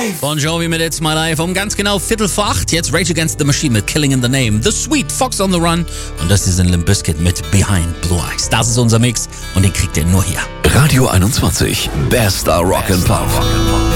Bon Jovi mit It's My Life um ganz genau 7:45. Jetzt Rage Against the Machine mit Killing in the Name. The Sweet, Fox on the Run. Und das ist ein Limp Bizkit mit Behind Blue Eyes. Das ist unser Mix und den kriegt ihr nur hier. Radio 21, bester Rock'n'Pop.